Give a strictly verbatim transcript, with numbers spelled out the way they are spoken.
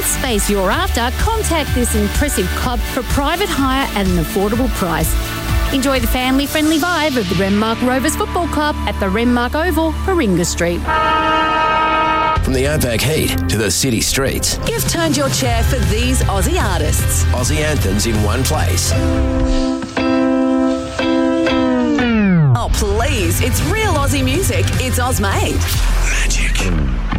space you're after, contact this impressive club for private hire at an affordable price. Enjoy the family-friendly vibe of the Renmark Rovers Football Club at the Renmark Oval, Warringah Street. From the outback heat to the city streets, You've turned your chair for these Aussie artists. Aussie anthems in one place. Oh, please. It's real Aussie music. It's Ozmade. Magic.